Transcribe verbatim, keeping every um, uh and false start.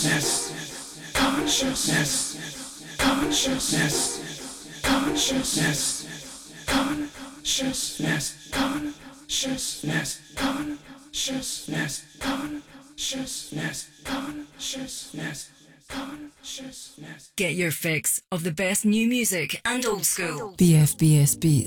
consciousness, consciousness, consciousness, consciousness, consciousness, consciousness, consciousness, consciousness, consciousness, consciousness. Get your fix of the best new music and old school. B F B S Beats.